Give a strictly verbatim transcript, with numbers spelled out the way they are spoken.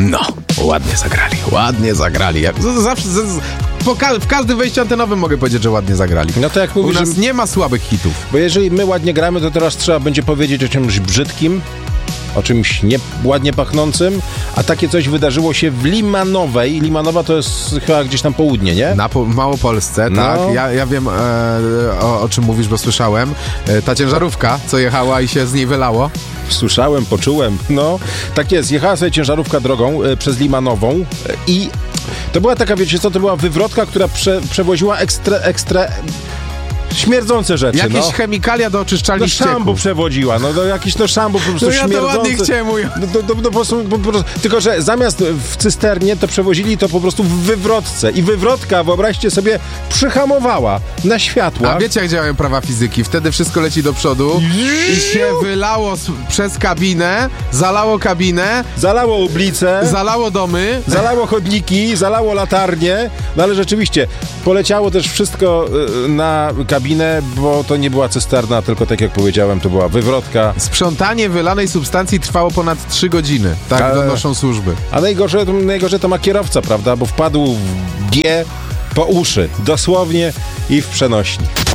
No, ładnie zagrali, ładnie zagrali. Ja z- zawsze, z- z- po ka- w każdym wejściu antenowym mogę powiedzieć, że ładnie zagrali. No to jak U mówisz, nas że... nie ma słabych hitów. Bo jeżeli my ładnie gramy, to teraz trzeba będzie powiedzieć o czymś brzydkim, o czymś nie ładnie pachnącym, a takie coś wydarzyło się w Limanowej. Limanowa to jest chyba gdzieś tam południe, nie? Na po- Małopolsce, No. tak. Ja, ja wiem, e, o, o czym mówisz, bo słyszałem. E, ta ciężarówka, co jechała i się z niej wylało. Słyszałem, poczułem. No, tak jest. Jechała sobie ciężarówka drogą e, przez Limanową e, i to była taka, wiecie co, to była wywrotka, która prze, przewoziła ekstra, ekstra śmierdzące rzeczy, Jakieś no. chemikalia do oczyszczalni No szambo ścieków. przewodziła, no, no jakieś to szambo po prostu No ja to śmierdzące. ładnie chciałem ująć. No, to, to, to po prostu, po prostu, tylko, że zamiast w cysternie to przewozili to po prostu w wywrotce i wywrotka, wyobraźcie sobie, przyhamowała na światła. A wiecie, jak działają prawa fizyki? Wtedy wszystko leci do przodu i się wylało s- przez kabinę, zalało kabinę, Zalało ulicę, zalało domy. zalało chodniki, zalało latarnie, no ale rzeczywiście poleciało też wszystko y, na kabinę, bo to nie była cysterna, tylko tak jak powiedziałem, to była wywrotka. Sprzątanie wylanej substancji trwało ponad trzy godziny. Tak Ale- donoszą służby. A najgorsze, najgorsze to ma kierowca, prawda? Bo wpadł w G po uszy, dosłownie i w przenośni.